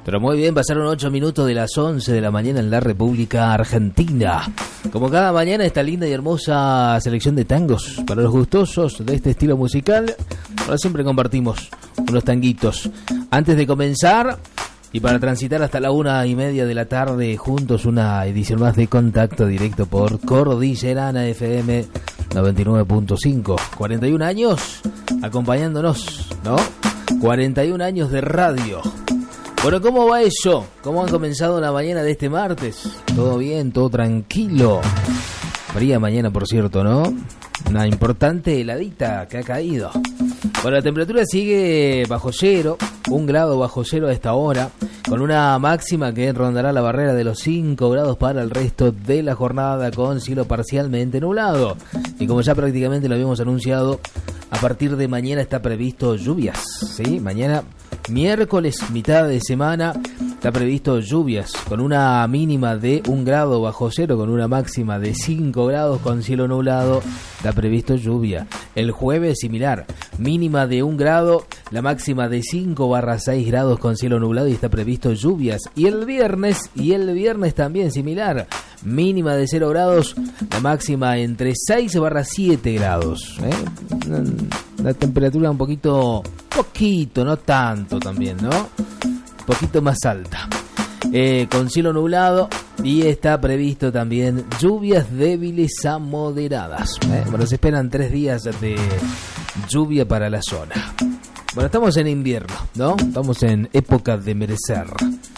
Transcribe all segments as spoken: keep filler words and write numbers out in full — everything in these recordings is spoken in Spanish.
Pero muy bien, pasaron ocho minutos de las once de la mañana en la República Argentina. Como cada mañana, esta linda y hermosa selección de tangos para los gustosos de este estilo musical. Ahora siempre compartimos unos tanguitos. Antes de comenzar, y para transitar hasta la una y media de la tarde juntos, una edición más de Contacto Directo por Cordillerana F M noventa y nueve punto cinco. cuarenta y un años acompañándonos, ¿no? cuarenta y un años de radio. Bueno, ¿cómo va eso? ¿Cómo han comenzado la mañana de este martes? ¿Todo bien? ¿Todo tranquilo? Fría mañana, por cierto, ¿no? Una importante heladita que ha caído. Bueno, la temperatura sigue bajo cero, un grado bajo cero a esta hora, con una máxima que rondará la barrera de los cinco grados para el resto de la jornada, con cielo parcialmente nublado. Y como ya prácticamente lo habíamos anunciado, a partir de mañana está previsto lluvias, ¿sí? Mañana, miércoles, mitad de semana, está previsto lluvias, con una mínima de un grado bajo cero, con una máxima de cinco grados, con cielo nublado, está previsto lluvia. El jueves, similar, mínima de un grado, la máxima de cinco barra seis grados, con cielo nublado, y está previsto lluvias. Y el viernes, y el viernes también similar, mínima de cero grados, la máxima entre seis barra siete grados, ¿eh? La temperatura un poquito, poquito, no tanto también, ¿no? Un poquito más alta, eh, con cielo nublado, y está previsto también lluvias débiles a moderadas, ¿eh? Bueno, se esperan tres días de lluvia para la zona. Bueno, estamos en invierno, ¿no? Estamos en época de merecer.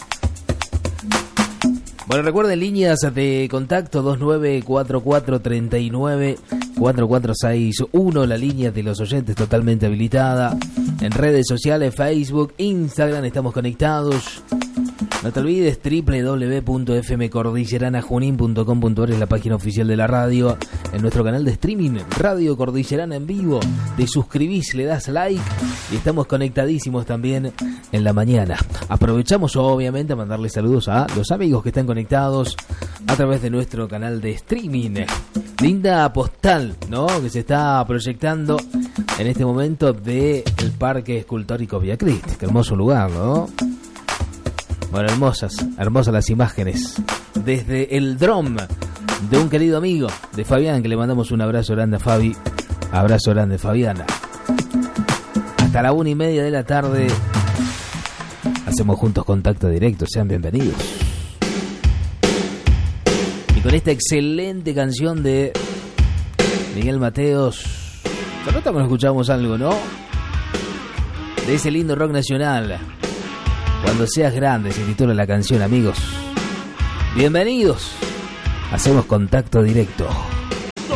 Bueno, recuerden líneas de contacto dos nueve cuatro cuatro tres nueve cuatro cuatro seis uno, la línea de los oyentes totalmente habilitada. En redes sociales, Facebook, Instagram, estamos conectados. No te olvides, doble u doble u doble u punto f m cordillerana junín punto com punto a r es la página oficial de la radio. En nuestro canal de streaming, Radio Cordillerana en vivo, te suscribís, le das like y estamos conectadísimos también en la mañana. Aprovechamos obviamente a mandarle saludos a los amigos que están conectados a través de nuestro canal de streaming. Linda postal, ¿no?, que se está proyectando en este momento de el Parque Escultórico Villa Cristina. Qué hermoso lugar, ¿no? Bueno, hermosas, hermosas las imágenes desde el dron de un querido amigo de Fabián, que le mandamos un abrazo grande a Fabi. Abrazo grande, Fabiana. Hasta la una y media de la tarde hacemos juntos Contacto Directo. Sean bienvenidos. Y con esta excelente canción de Miguel Mateos, se nota que no escuchamos algo, ¿no? De ese lindo rock nacional. Cuando seas grande, se titula la canción, amigos. Bienvenidos. Hacemos Contacto Directo.